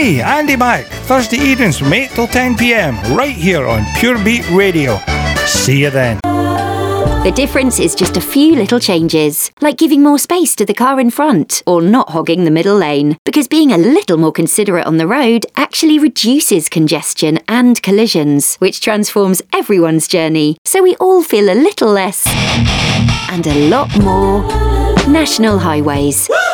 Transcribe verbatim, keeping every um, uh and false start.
me, Andy Mack, Thursday evenings from eight till ten p.m, right here on Pure Beat Radio. See you then. The difference is just a few little changes, like giving more space to the car in front, or not hogging the middle lane, because being a little more considerate on the road actually reduces congestion and collisions, which transforms everyone's journey, so we all feel a little less and a lot more National Highways.